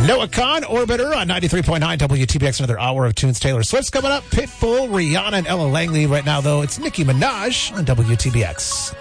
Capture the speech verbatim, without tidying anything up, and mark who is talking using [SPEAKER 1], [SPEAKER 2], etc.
[SPEAKER 1] Noah Khan, Orbiter on ninety-three point nine W T B X. Another hour of tunes. Taylor Swift's coming up. Pitbull, Rihanna, and Ella Langley. Right now, though, it's Nicki Minaj on W T B X.